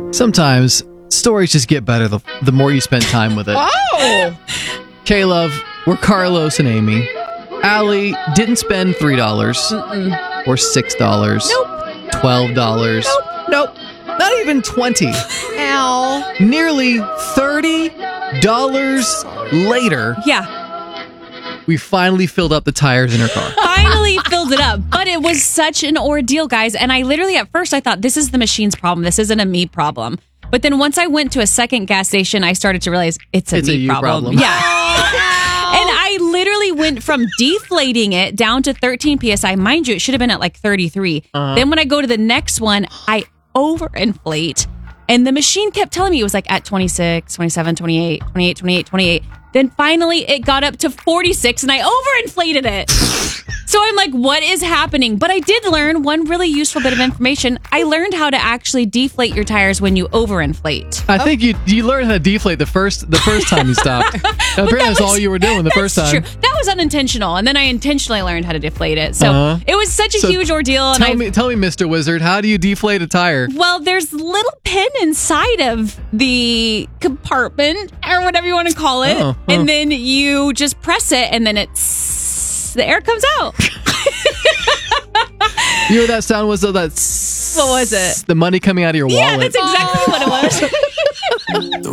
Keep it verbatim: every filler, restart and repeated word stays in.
Sometimes stories just get better the, the more you spend time with it. Oh! K-Love, we're Carlos and Amy. Allie didn't spend three dollars Mm-mm. or six dollars. Nope. twelve dollars. Nope. Nope. Not even twenty. Ow. Nearly thirty dollars later, Yeah. we finally filled up the tires in her car. Finally filled it up. But it was such an ordeal, guys. And I literally, at first, I thought, this is the machine's problem. This isn't a me problem. But then once I went to a second gas station, I started to realize it's a It's a me you problem. problem. Yeah. And I literally went from deflating it down to thirteen P S I. Mind you, it should have been at like thirty-three. Uh-huh. Then when I go to the next one, I overinflate. And the machine kept telling me it was like at twenty-six, twenty-seven, twenty-eight, twenty-eight, twenty-eight, twenty-eight. Then finally it got up to forty-six and I overinflated it. So I'm like, what is happening? But I did learn one really useful bit of information. I learned how to actually deflate your tires when you overinflate. I think you you learned how to deflate the first the first time you stopped. Apparently, that's all you were doing the first time. True. That was unintentional, and then I intentionally learned how to deflate it. So Uh-huh. it was such a So huge ordeal. And Tell I, me, tell me, Mister Wizard, how do you deflate a tire? well, there's a little pin inside of the compartment, or whatever you want to call it, Oh, huh. and then you just press it, and then it's the air comes out. You know what that sound was though? That What was it? The money coming out of your wallet. Yeah, that's exactly what it was.